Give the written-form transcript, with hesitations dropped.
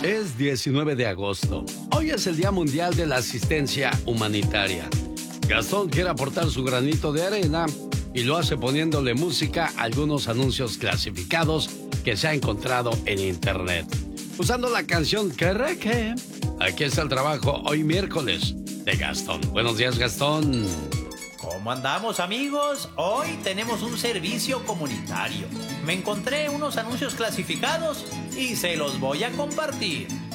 Es 19 de agosto. Hoy es el Día Mundial de la Asistencia Humanitaria. Gastón quiere aportar su granito de arena y lo hace poniéndole música a algunos anuncios clasificados que se ha encontrado en internet. Usando la canción Que. Aquí está el trabajo hoy miércoles de Gastón. Buenos días, Gastón. ¿Cómo andamos, amigos? Hoy tenemos un servicio comunitario. Me encontré unos anuncios clasificados y se los voy a compartir.